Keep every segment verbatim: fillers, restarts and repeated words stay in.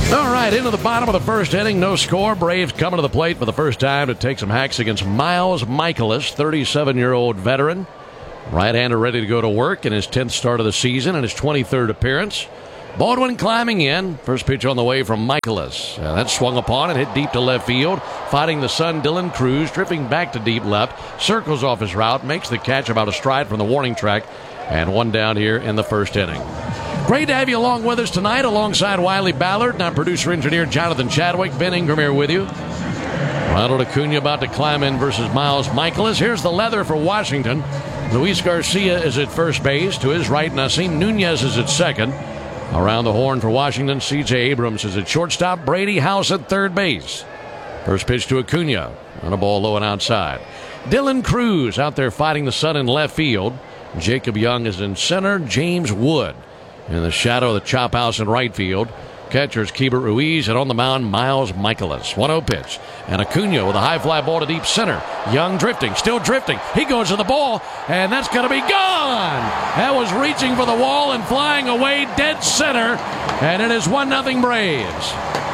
All right, into the bottom of the first inning, no score. Braves coming to the plate for the first time to take some hacks against Miles Michaelis, thirty-seven-year-old veteran. Right-hander ready to go to work in his tenth start of the season and his twenty-third appearance. Baldwin climbing in. First pitch on the way from Michaelis. Uh, that's swung upon and hit deep to left field. Fighting the sun, Dylan Cruz, drifting back to deep left. Circles off his route, makes the catch about a stride from the warning track. And one down here in the first inning. Great to have you along with us tonight alongside Wiley Ballard and our producer-engineer Jonathan Chadwick. Ben Ingram here with you. Ronald Acuna about to climb in versus Miles Michaelis. Here's the leather for Washington. Luis Garcia is at first base. To his right, Nasim Nunez is at second. Around the horn for Washington, C J Abrams is at shortstop. Brady House at third base. First pitch to Acuna on a ball low and outside. Dylan Cruz out there fighting the sun in left field. Jacob Young is in center. James Wood in the shadow of the chop house in right field. Catchers Keibert Ruiz, and on the mound, Miles Michaelis. one oh pitch. And Acuna with a high fly ball to deep center. Young drifting, still drifting. He goes to the ball, and that's going to be gone. That was reaching for the wall and flying away dead center. And it is one nothing Braves.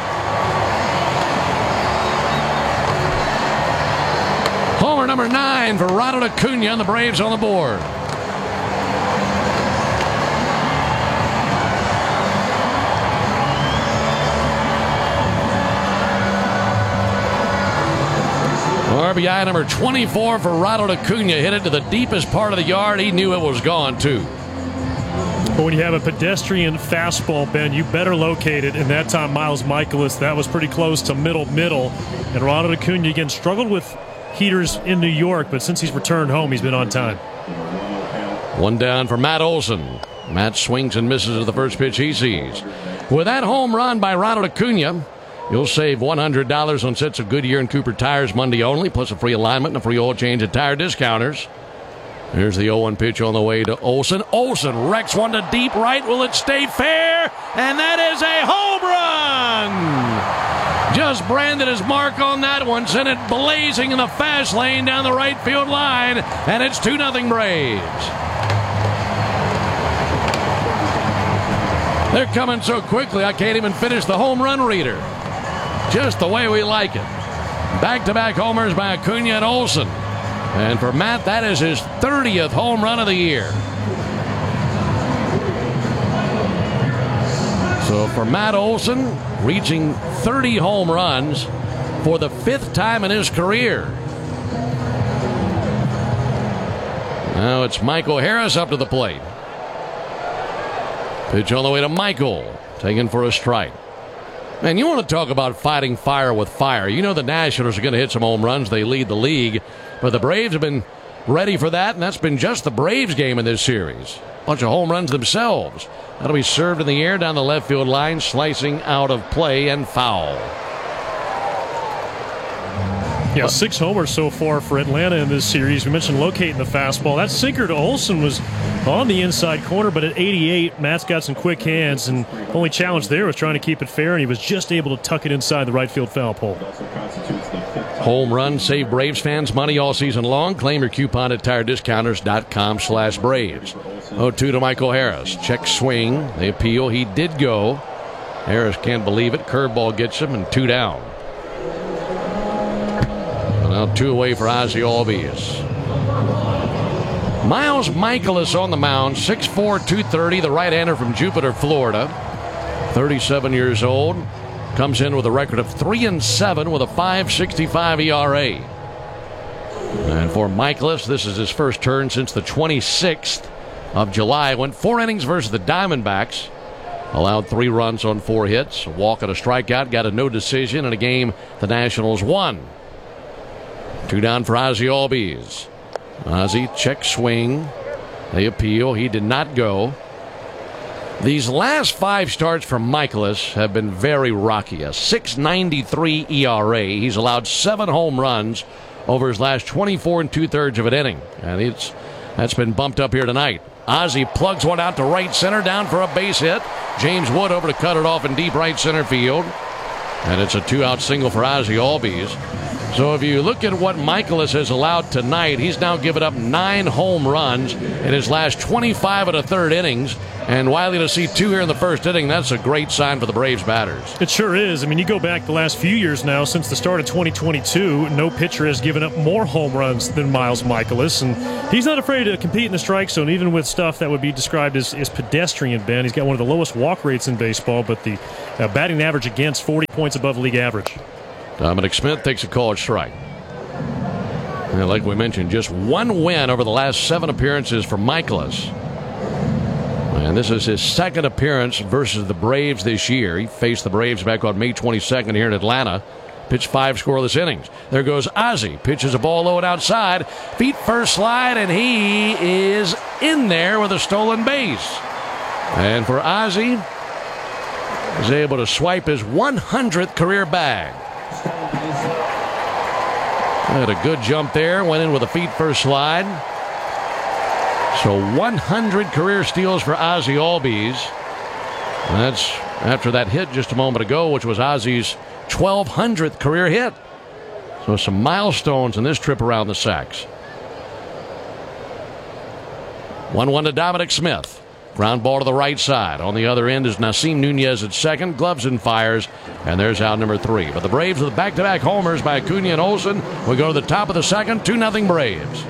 Homer number nine for Ronald Acuna, and the Braves on the board. R B I number twenty-four for Ronald Acuna. Hit it to the deepest part of the yard. He knew it was gone, too. But when you have a pedestrian fastball, Ben, you better locate it. And that time, Miles Michaelis, that was pretty close to middle-middle. And Ronald Acuna, again, struggled with heaters in New York, but since he's returned home, he's been on time. One down for Matt Olson. Matt swings and misses at the first pitch he sees. With that home run by Ronald Acuna, you'll save one hundred dollars on sets of Goodyear and Cooper tires Monday only, plus a free alignment and a free oil change at Tire Discounters. Here's the oh one pitch on the way to Olson. Olson wrecks one to deep right. Will it stay fair? And that is a home run! Just branded his mark on that one. Sent it blazing in the fast lane down the right field line. And it's two nothing Braves. They're coming so quickly I can't even finish the home run reader. Just the way we like it. Back-to-back homers by Acuna and Olson. And for Matt, that is his thirtieth home run of the year. So for Matt Olson, reaching thirty home runs for the fifth time in his career. Now it's Michael Harris up to the plate. Pitch on the way to Michael. Taken for a strike. Man, you want to talk about fighting fire with fire. You know the Nationals are going to hit some home runs. They lead the league. But the Braves have been ready for that, and that's been just the Braves game in this series. Bunch of home runs themselves. That'll be served in the air down the left field line, slicing out of play and foul. Yeah, six homers so far for Atlanta in this series. We mentioned locating the fastball. That sinker to Olson was on the inside corner, but at eighty-eight, Matt's got some quick hands, and the only challenge there was trying to keep it fair, and he was just able to tuck it inside the right field foul pole. Home run save Braves fans money all season long. Claim your coupon at tire discounters dot com slash Braves. oh two to Michael Harris. Check swing. They appeal. He did go. Harris can't believe it. Curveball gets him, and two down. Now two away for Ozzie Albies. Miles Michaelis on the mound, six four, two thirty, the right-hander from Jupiter, Florida. thirty-seven years old. Comes in with a record of three and seven with a five sixty-five E R A. And for Michaelis, this is his first turn since the twenty-sixth of July. Went four innings versus the Diamondbacks. Allowed three runs on four hits, a walk and a strikeout, got a no decision in a game the Nationals won. Two down for Ozzie Albies. Ozzie, check swing. They appeal. He did not go. These last five starts for Michaelis have been very rocky. A six ninety-three E R A. He's allowed seven home runs over his last twenty-four and two-thirds of an inning. And it's that's been bumped up here tonight. Ozzie plugs one out to right center, down for a base hit. James Wood over to cut it off in deep right center field. And it's a two-out single for Ozzie Albies. So if you look at what Michaelis has allowed tonight, he's now given up nine home runs in his last twenty-five and a third innings. And Wiley, to see two here in the first inning, that's a great sign for the Braves batters. It sure is. I mean, you go back the last few years now, since the start of twenty twenty-two, no pitcher has given up more home runs than Miles Michaelis. And he's not afraid to compete in the strike zone, even with stuff that would be described as, as pedestrian, Ben. He's got one of the lowest walk rates in baseball, but the uh, batting average against forty points above league average. Dominic Smith takes a called strike. And like we mentioned, just one win over the last seven appearances for Michaelis. And this is his second appearance versus the Braves this year. He faced the Braves back on May twenty-second here in Atlanta. Pitched five scoreless innings. There goes Ozzie. Pitches a ball low and outside. Feet first slide, and he is in there with a stolen base. And for Ozzie, he's able to swipe his one hundredth career bag. Had a good jump there. Went in with a feet first slide. So one hundred career steals for Ozzie Albies. And that's after that hit just a moment ago, which was Ozzie's twelve hundredth career hit. So some milestones in this trip around the sacks. one one to Dominic Smith. Ground ball to the right side. On the other end is Nasim Nunez at second. Gloves and fires. And there's out number three. But the Braves with back-to-back homers by Acuna and Olson. We go to the top of the second. two nothing Braves.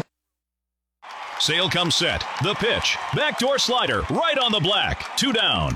Sale comes set. The pitch. Backdoor slider. Right on the black. Two down.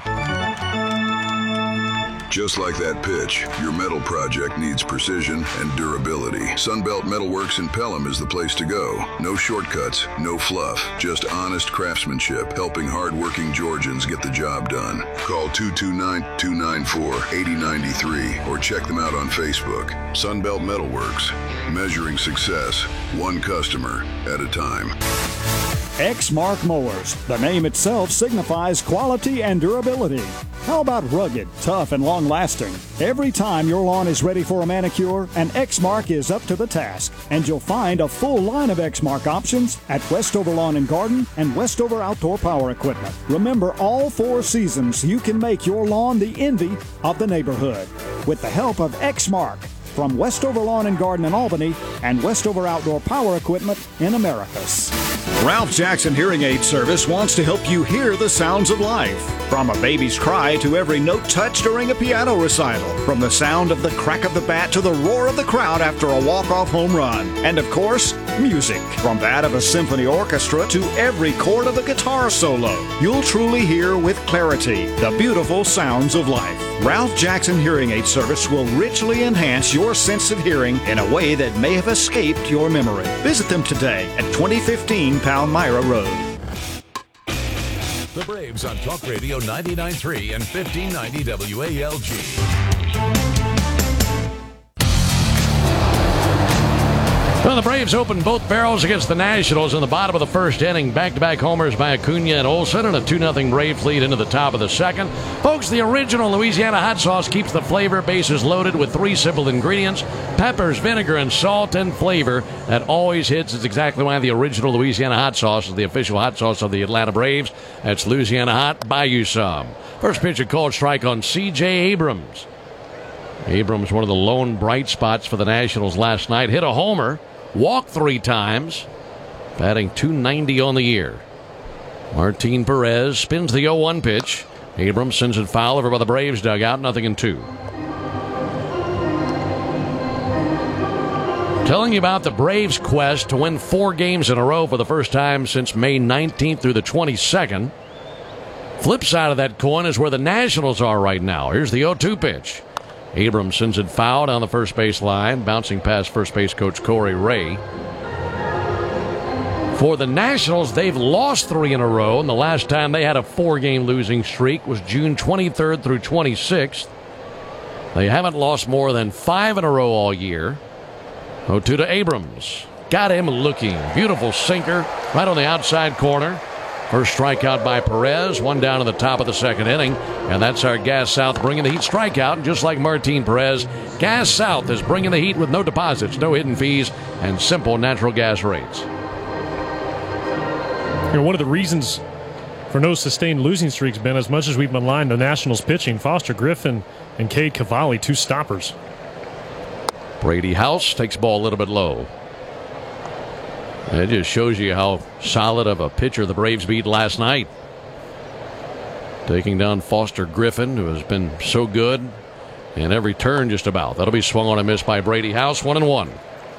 Just like that pitch, your metal project needs precision and durability. Sunbelt Metalworks in Pelham is the place to go. No shortcuts, no fluff, just honest craftsmanship, helping hard-working Georgians get the job done. Call two two nine, two nine four, eight zero nine three or check them out on Facebook. Sunbelt Metalworks, measuring success, one customer at a time. Exmark Mowers. The name itself signifies quality and durability. How about rugged, tough, and long-lasting? Every time your lawn is ready for a manicure, an Exmark is up to the task. And you'll find a full line of Exmark options at Westover Lawn and Garden and Westover Outdoor Power Equipment. Remember, all four seasons, you can make your lawn the envy of the neighborhood with the help of Exmark from Westover Lawn and Garden in Albany and Westover Outdoor Power Equipment in Americus. Ralph Jackson Hearing Aid Service wants to help you hear the sounds of life. From a baby's cry to every note touched during a piano recital. From the sound of the crack of the bat to the roar of the crowd after a walk-off home run. And of course, music. From that of a symphony orchestra to every chord of a guitar solo. You'll truly hear with clarity the beautiful sounds of life. Ralph Jackson Hearing Aid Service will richly enhance your sense of hearing in a way that may have escaped your memory. Visit them today at twenty fifteen Palmyra Road. The Braves on Talk Radio ninety-nine point three and fifteen ninety W A L G. Well, the Braves opened both barrels against the Nationals in the bottom of the first inning. Back-to-back homers by Acuna and Olson and a two nothing Braves lead into the top of the second. Folks, the original Louisiana hot sauce keeps the flavor. Bases loaded with three simple ingredients: peppers, vinegar, and salt, and flavor that always hits. It's exactly why the original Louisiana hot sauce is the official hot sauce of the Atlanta Braves. That's Louisiana Hot. Buy you some. First pitch, a called strike on C J Abrams. Abrams, one of the lone bright spots for the Nationals last night, hit a homer. Walked three times, batting two ninety on the year. Martin Perez spins the oh one pitch. Abrams sends it foul over by the Braves dugout, nothing in two. Telling you about the Braves' quest to win four games in a row for the first time since May nineteenth through the twenty-second. Flip side of that coin is where the Nationals are right now. Here's the oh two pitch. Abrams sends it foul down the first base line, bouncing past first base coach Corey Ray. For the Nationals, they've lost three in a row, and the last time they had a four-game losing streak was June twenty-third through twenty-sixth. They haven't lost more than five in a row all year. oh two to Abrams. Got him looking. Beautiful sinker right on the outside corner. First strikeout by Perez, one down in the top of the second inning, and that's our Gas South bringing the heat strikeout. And just like Martin Perez, Gas South is bringing the heat with no deposits, no hidden fees, and simple natural gas rates. You know, one of the reasons for no sustained losing streaks, Ben, as much as we've maligned the Nationals pitching, Foster Griffin and Cade Cavalli, two stoppers. Brady House takes the ball a little bit low. It just shows you how solid of a pitcher the Braves beat last night. Taking down Foster Griffin, who has been so good in every turn just about. That'll be swung on and missed by Brady House. One and one.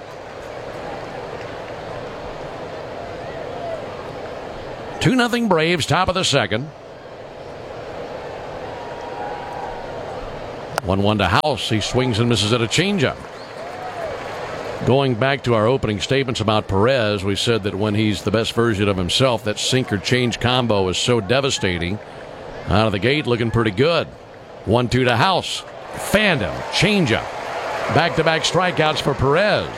Two nothing Braves, top of the second. One one to House. He swings and misses at a changeup. Going back to our opening statements about Perez, we said that when he's the best version of himself, that sinker change combo is so devastating. Out of the gate, looking pretty good. One two to House. Fanned him. Changeup. Back-to-back strikeouts for Perez.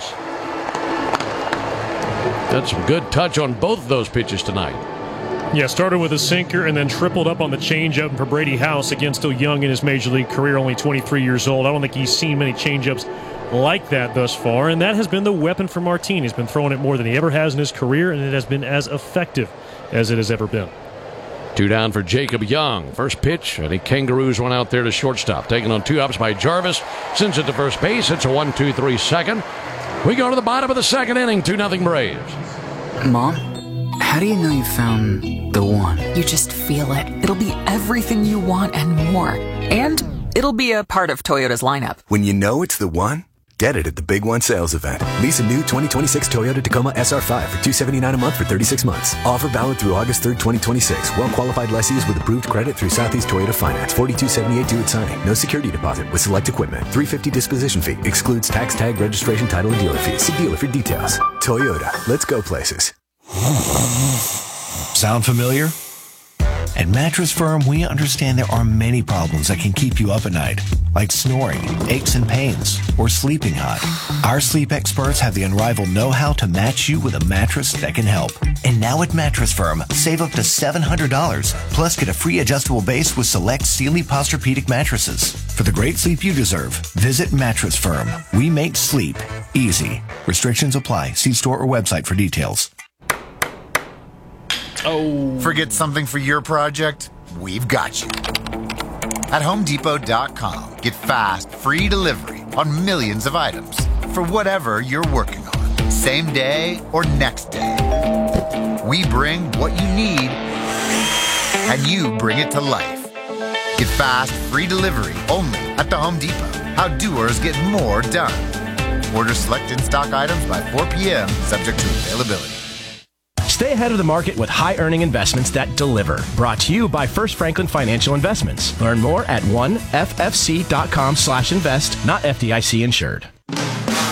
Got some good touch on both of those pitches tonight. Yeah, started with a sinker and then tripled up on the changeup for Brady House. Again, still young in his major league career, only twenty-three years old. I don't think he's seen many changeups like that thus far, and that has been the weapon for Martin. He's been throwing it more than he ever has in his career, and it has been as effective as it has ever been. Two down for Jacob Young. First pitch, and he kangaroos one out there to shortstop. Taken on two ups by Jarvis. Sends it to first base. It's a one two three second. We go to the bottom of the second inning. two nothing Braves. Mom, how do you know you found the one? You just feel it. It'll be everything you want and more. And it'll be a part of Toyota's lineup. When you know it's the one, get it at the Big One sales event. Lease a new twenty twenty-six Toyota Tacoma S R five for two hundred seventy-nine dollars a month for thirty-six months. Offer valid through August third, twenty twenty-six. Well-qualified lessees with approved credit through Southeast Toyota Finance. forty-two seventy-eight due at signing. No security deposit with select equipment. three hundred fifty dollars disposition fee. Excludes tax, tag, registration, title, and dealer fees. See dealer for details. Toyota. Let's go places. Sound familiar? At Mattress Firm, we understand there are many problems that can keep you up at night, like snoring, aches and pains, or sleeping hot. Our sleep experts have the unrivaled know-how to match you with a mattress that can help. And now at Mattress Firm, save up to seven hundred dollars, plus get a free adjustable base with select Sealy Posturepedic mattresses. For the great sleep you deserve, visit Mattress Firm. We make sleep easy. Restrictions apply. See store or website for details. Oh. Forget something for your project? We've got you. At Home Depot dot com, get fast, free delivery on millions of items for whatever you're working on, same day or next day. We bring what you need, and you bring it to life. Get fast, free delivery only at the Home Depot. How doers get more done. Order select in-stock items by four p.m., subject to availability. Stay ahead of the market with high-earning investments that deliver. Brought to you by First Franklin Financial Investments. Learn more at one f f c dot com slash invest, not F D I C insured.